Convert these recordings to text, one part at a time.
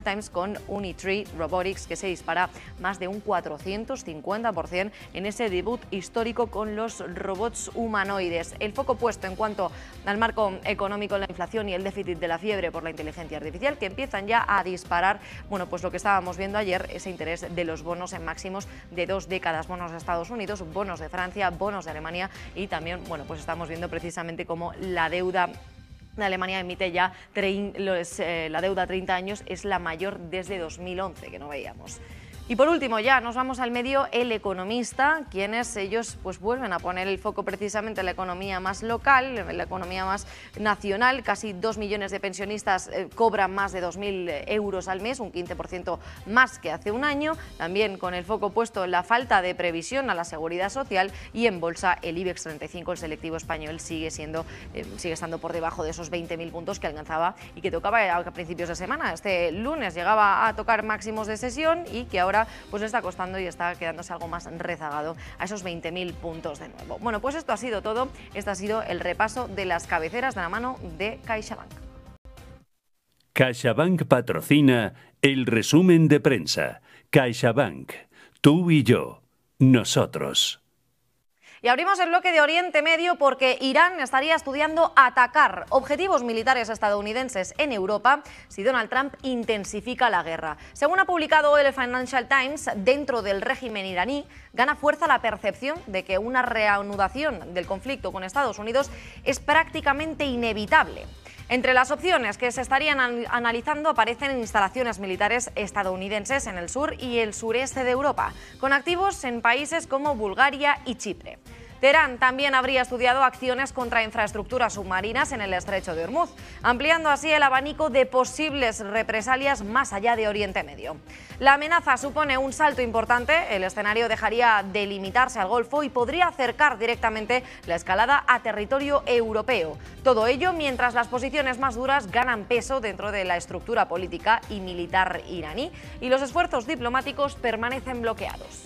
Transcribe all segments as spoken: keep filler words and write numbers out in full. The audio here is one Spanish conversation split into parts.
Times con Unitree Robotics, que se dispara más de un cuatrocientos cincuenta por cien en ese debut histórico con los robots humanoides. El foco puesto en cuanto al marco económico, la inflación y el déficit de la fiebre por la inteligencia artificial, que empiezan ya a disparar, bueno, pues lo que estábamos viendo ayer, ese interés de los bonos en máximos de dos décadas, bonos de Estados Unidos, bonos de Francia, bonos de Alemania, y también, bueno, pues estamos viendo precisamente cómo la deuda de Alemania emite ya los, eh, la deuda a treinta años, es la mayor desde dos mil once, que no veíamos. Y por último, ya nos vamos al medio, El Economista, quienes ellos pues vuelven a poner el foco precisamente en la economía más local, en la economía más nacional. Casi dos millones de pensionistas eh, cobran más de dos mil euros al mes, un quince por ciento más que hace un año. También con el foco puesto en la falta de previsión a la seguridad social, y en bolsa el IBEX treinta y cinco, el selectivo español, sigue siendo eh, sigue estando por debajo de esos veinte mil puntos que alcanzaba y que tocaba a principios de semana. Este lunes llegaba a tocar máximos de sesión y que ahora pues le está costando y está quedándose algo más rezagado a esos veinte mil puntos de nuevo. Bueno, pues esto ha sido todo. Este ha sido el repaso de las cabeceras de la mano de CaixaBank. CaixaBank patrocina el resumen de prensa. CaixaBank, tú y yo, nosotros. Y abrimos el bloque de Oriente Medio porque Irán estaría estudiando atacar objetivos militares estadounidenses en Europa si Donald Trump intensifica la guerra. Según ha publicado el Financial Times, dentro del régimen iraní gana fuerza la percepción de que una reanudación del conflicto con Estados Unidos es prácticamente inevitable. Entre las opciones que se estarían analizando aparecen instalaciones militares estadounidenses en el sur y el sureste de Europa, con activos en países como Bulgaria y Chipre. Teherán también habría estudiado acciones contra infraestructuras submarinas en el estrecho de Hormuz, ampliando así el abanico de posibles represalias más allá de Oriente Medio. La amenaza supone un salto importante, el escenario dejaría de limitarse al Golfo y podría acercar directamente la escalada a territorio europeo. Todo ello mientras las posiciones más duras ganan peso dentro de la estructura política y militar iraní y los esfuerzos diplomáticos permanecen bloqueados.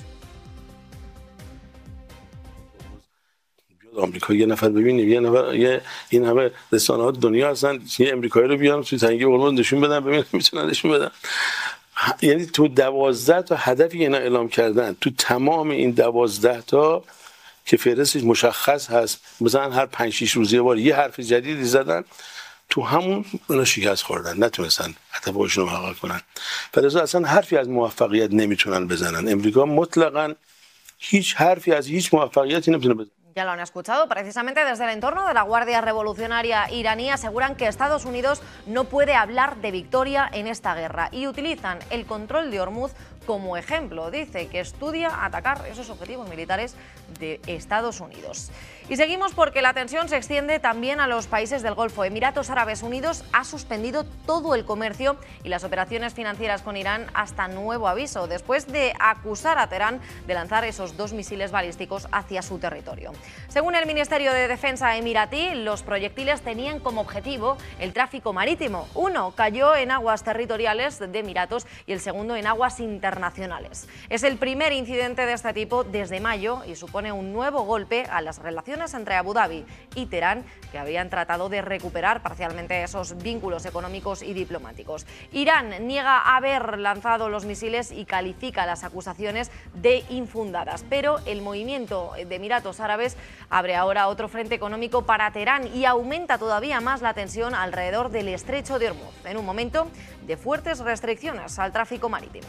آمریکا یه نفر ببینیم یه نفر یه این همه رسانه‌ها دنیا هستن یه آمریکایی رو بیارن توی تنگه هرمز نشون بدن ببینن میتونن نشون بدن یعنی تو دوازده تا هدفی اینا اعلام کردن تو تمام این دوازده تا که فهرستش مشخص هست مثلا هر پنج شش روز یه بار یه حرف جدیدی زدن تو همون اونا شکست خوردن نتونستن هدفشون رو محقق کنن فلذا اصلا حرفی از موفقیت نمیتونن بزنن امریکا مطلقاً هیچ حرفی از هیچ موفقیتی نمیتونه بزنه. Ya lo han escuchado, precisamente desde el entorno de la Guardia Revolucionaria iraní aseguran que Estados Unidos no puede hablar de victoria en esta guerra y utilizan el control de Hormuz como ejemplo. Dice que estudia atacar esos objetivos militares de Estados Unidos. Y seguimos porque la tensión se extiende también a los países del Golfo. Emiratos Árabes Unidos ha suspendido todo el comercio y las operaciones financieras con Irán hasta nuevo aviso, después de acusar a Teherán de lanzar esos dos misiles balísticos hacia su territorio. Según el Ministerio de Defensa emiratí, los proyectiles tenían como objetivo el tráfico marítimo. Uno cayó en aguas territoriales de Emiratos y el segundo en aguas internacionales. Es el primer incidente de este tipo desde mayo y supone un nuevo golpe a las relaciones entre Abu Dhabi y Teherán, que habían tratado de recuperar parcialmente esos vínculos económicos y diplomáticos. Irán niega haber lanzado los misiles y califica las acusaciones de infundadas, pero el movimiento de Emiratos Árabes abre ahora otro frente económico para Teherán y aumenta todavía más la tensión alrededor del estrecho de Hormuz, en un momento de fuertes restricciones al tráfico marítimo.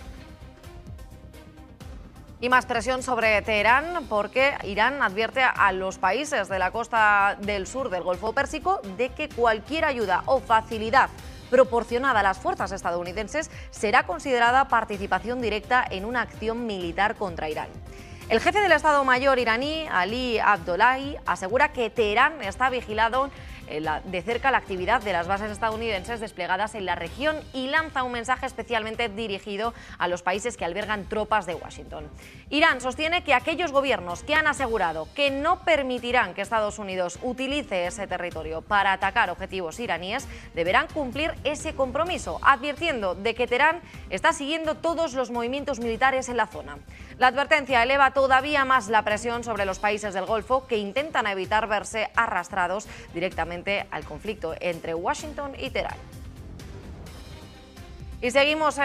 Y más presión sobre Teherán porque Irán advierte a los países de la costa del sur del Golfo Pérsico de que cualquier ayuda o facilidad proporcionada a las fuerzas estadounidenses será considerada participación directa en una acción militar contra Irán. El jefe del Estado Mayor iraní, Ali Abdollahi, asegura que Teherán está vigilado de cerca la actividad de las bases estadounidenses desplegadas en la región y lanza un mensaje especialmente dirigido a los países que albergan tropas de Washington. Irán sostiene que aquellos gobiernos que han asegurado que no permitirán que Estados Unidos utilice ese territorio para atacar objetivos iraníes deberán cumplir ese compromiso, advirtiendo de que Teherán está siguiendo todos los movimientos militares en la zona. La advertencia eleva todavía más la presión sobre los países del Golfo que intentan evitar verse arrastrados directamente al conflicto entre Washington y Teherán. Y seguimos en